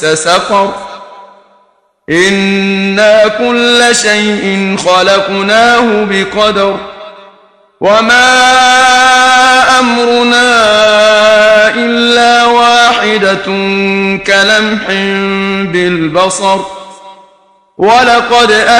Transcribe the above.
سقر إنا كل شيء خلقناه بقدر وما أمرنا إلا واحدة كلمح بالبصر ولقد